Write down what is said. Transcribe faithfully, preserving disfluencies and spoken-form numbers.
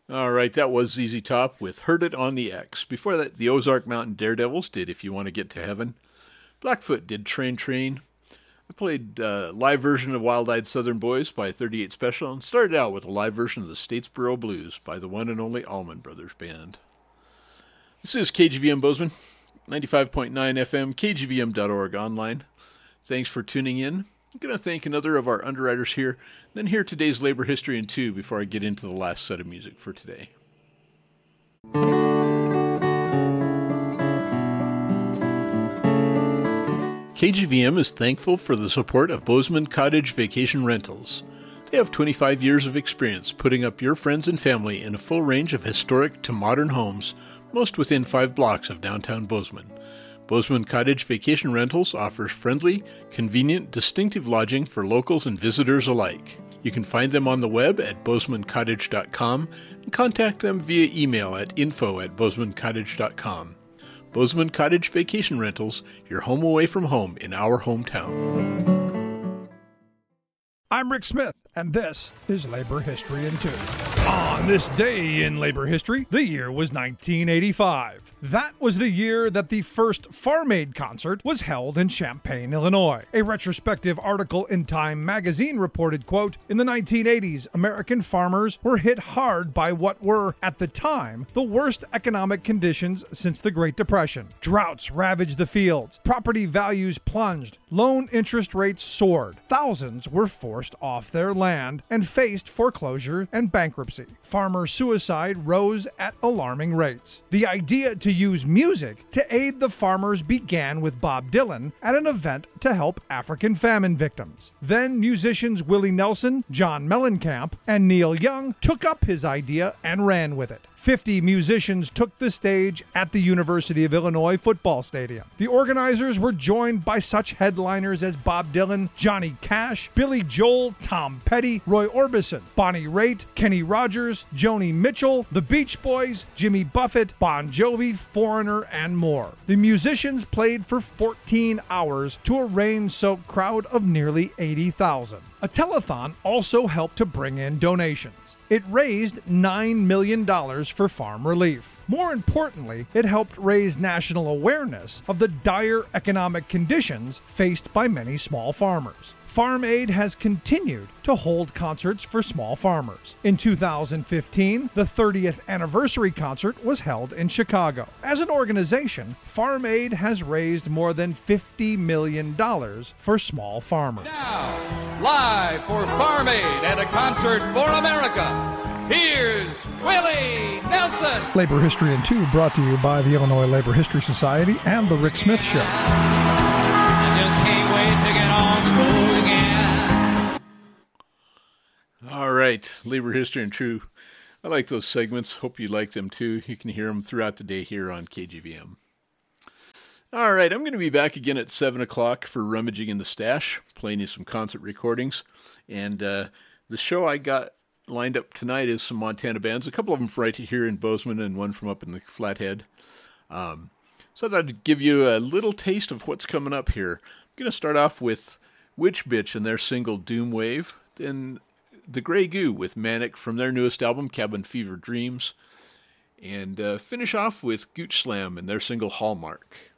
All right, that was Z Z Top with Heard It on the X. Before that, the Ozark Mountain Daredevils did If You Want to Get to Heaven. Blackfoot did Train Train. I played a live version of Wild Eyed Southern Boys by thirty-eight Special and started out with a live version of the Statesboro Blues by the one and only Allman Brothers Band. This is K G V M Bozeman, ninety-five point nine F M, K G V M dot org online. Thanks for tuning in. I'm going to thank another of our underwriters here, then hear today's labor history in two before I get into the last set of music for today. K G V M is thankful for the support of Bozeman Cottage Vacation Rentals. They have twenty-five years of experience putting up your friends and family in a full range of historic to modern homes, most within five blocks of downtown Bozeman. Bozeman Cottage Vacation Rentals offers friendly, convenient, distinctive lodging for locals and visitors alike. You can find them on the web at bozeman cottage dot com and contact them via email at info at bozeman cottage dot com. Bozeman Cottage Vacation Rentals, your home away from home in our hometown. I'm Rick Smith, and this is Labor History in Two. On this day in labor history, the year was nineteen eighty-five. That was the year that the first Farm Aid concert was held in Champaign, Illinois. A retrospective article in Time magazine reported, quote, "In the nineteen eighties, American farmers were hit hard by what were, at the time, the worst economic conditions since the Great Depression. Droughts ravaged the fields, property values plunged, loan interest rates soared, thousands were forced off their land and faced foreclosure and bankruptcy. Farmer suicide rose at alarming rates. The idea to use music to aid the farmers began with Bob Dylan at an event to help African famine victims. Then musicians Willie Nelson, John Mellencamp, and Neil Young took up his idea and ran with it. Fifty musicians took the stage at the University of Illinois football stadium. The organizers were joined by such headliners as Bob Dylan, Johnny Cash, Billy Joel, Tom Petty, Roy Orbison, Bonnie Raitt, Kenny Rogers, Joni Mitchell, the Beach Boys, Jimmy Buffett, Bon Jovi, Foreigner, and more. The musicians played for fourteen hours to a rain-soaked crowd of nearly eighty thousand. A telethon also helped to bring in donations. It raised nine million dollars for farm relief. More importantly, it helped raise national awareness of the dire economic conditions faced by many small farmers. Farm Aid has continued to hold concerts for small farmers. In two thousand fifteen, the thirtieth anniversary concert was held in Chicago. As an organization, Farm Aid has raised more than fifty million dollars for small farmers. Now, live for Farm Aid and a concert for America, here's Willie Nelson. Labor History in Two brought to you by the Illinois Labor History Society and The Rick Smith Show. I just can't wait to get on the road again. All right, Labor History and True. I like those segments. Hope you like them too. You can hear them throughout the day here on K G V M. All right, I'm going to be back again at seven o'clock for Rummaging in the Stash, playing you some concert recordings. And uh, the show I got lined up tonight is some Montana bands, a couple of them from right here in Bozeman and one from up in the Flathead. Um, so I thought I'd give you a little taste of what's coming up here. I'm going to start off with Witch Bitch and their single Doom Wave, then The Grey Goo with Manic from their newest album, Cabin Fever Dreams, and uh, finish off with Gooch Slam and their single Hallmark.